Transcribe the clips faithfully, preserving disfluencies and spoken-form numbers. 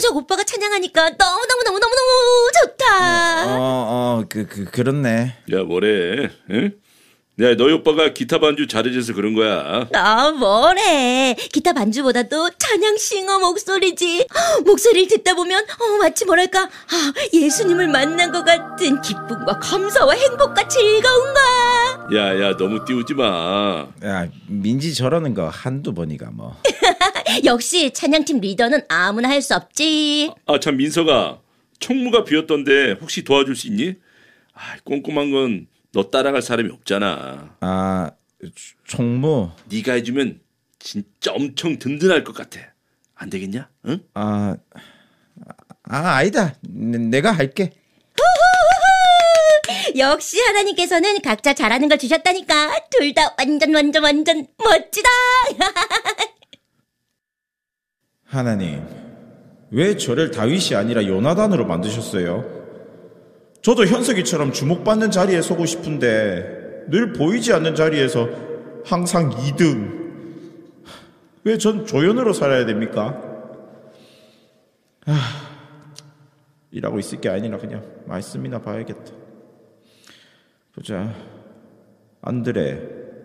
현석 오빠가 찬양하니까 너무너무너무너무너무 좋다. 어, 어, 그, 그, 그렇네. 야, 뭐래? 응? 야, 너희 오빠가 기타 반주 잘해줘서 그런 거야. 아, 뭐래. 기타 반주보다도 찬양싱어 목소리지. 목소리를 듣다 보면 어, 마치 뭐랄까 아, 예수님을 만난 것 같은 기쁨과 감사와 행복과 즐거움과. 야, 야, 너무 띄우지 마. 야, 민지 저러는 거 한두 번이가 뭐. 역시 찬양팀 리더는 아무나 할 수 없지. 아, 참, 민서가 총무가 비었던데 혹시 도와줄 수 있니? 아, 꼼꼼한 건 너 따라갈 사람이 없잖아. 아, 총무. 네가 해주면 진짜 엄청 든든할 것 같아. 안 되겠냐? 응? 아, 아 아니다. 내, 내가 할게. 역시 하나님께서는 각자 잘하는 걸 주셨다니까. 둘 다 완전 완전 완전 멋지다. 하나님, 왜 저를 다윗이 아니라 요나단으로 만드셨어요? 저도 현석이처럼 주목받는 자리에 서고 싶은데 늘 보이지 않는 자리에서 항상 이 등. 왜 전 조연으로 살아야 됩니까? 아, 일하고 있을 게 아니라 그냥 말씀이나 봐야겠다. 보자. 안드레.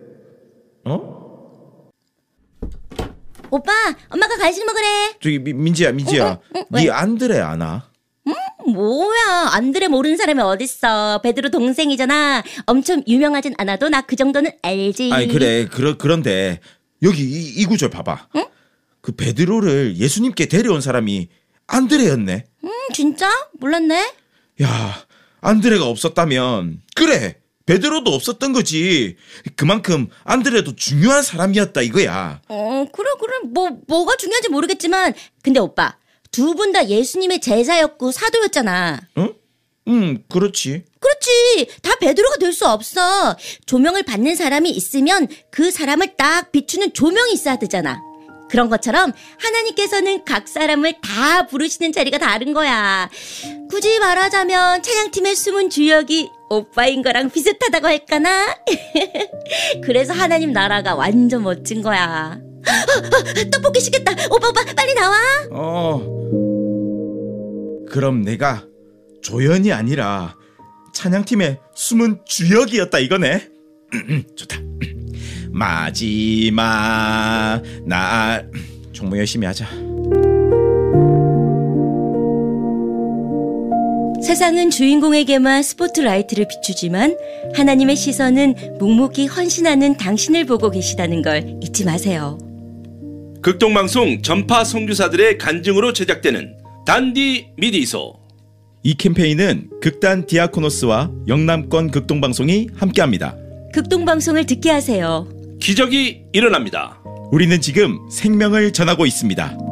어? 오빠, 엄마가 간식 먹으래. 저기 미, 민지야, 민지야. 응, 응, 네 왜? 안드레 아나? 뭐야, 안드레 모르는 사람이 어딨어. 베드로 동생이잖아. 엄청 유명하진 않아도 나 그 정도는 알지. 아니 그래 그러, 그런데 여기 이, 이 구절 봐봐. 응? 그 베드로를 예수님께 데려온 사람이 안드레였네. 음, 진짜? 몰랐네. 야, 안드레가 없었다면 그래 베드로도 없었던 거지. 그만큼 안드레도 중요한 사람이었다 이거야. 어, 그래 그래. 뭐 뭐가 중요한지 모르겠지만 근데 오빠 두 분 다 예수님의 제자였고 사도였잖아. 응? 응, 그렇지. 그렇지. 다 베드로가 될 수 없어. 조명을 받는 사람이 있으면 그 사람을 딱 비추는 조명이 있어야 되잖아. 그런 것처럼 하나님께서는 각 사람을 다 부르시는 자리가 다른 거야. 굳이 말하자면 찬양팀의 숨은 주역이 오빠인 거랑 비슷하다고 할까나? 그래서 하나님 나라가 완전 멋진 거야. 아, 아, 떡볶이 시켰다. 오빠 오빠 빨리 나와. 어. 그럼 내가 조연이 아니라 찬양팀의 숨은 주역이었다 이거네. 좋다. 마지막 날 정말 열심히 하자. 세상은 주인공에게만 스포트라이트를 비추지만 하나님의 시선은 묵묵히 헌신하는 당신을 보고 계시다는 걸 잊지 마세요. 극동방송 전파 선교사들의 간증으로 제작되는 단디 미디소. 이 캠페인은 극단 디아코노스와 영남권 극동방송이 함께합니다. 극동방송을 듣게 하세요. 기적이 일어납니다. 우리는 지금 생명을 전하고 있습니다.